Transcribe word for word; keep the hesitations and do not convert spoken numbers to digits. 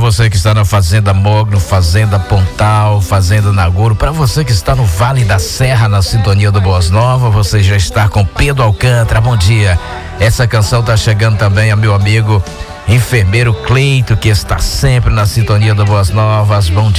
você que está na Fazenda Mogno, Fazenda Pontal, Fazenda Nagoro, para você que está no Vale da Serra, na sintonia do Boas Novas, você já está com Pedro Alcântara, bom dia. Essa canção tá chegando também a meu amigo enfermeiro Cleito, que está sempre na sintonia do Boas Novas, bom dia.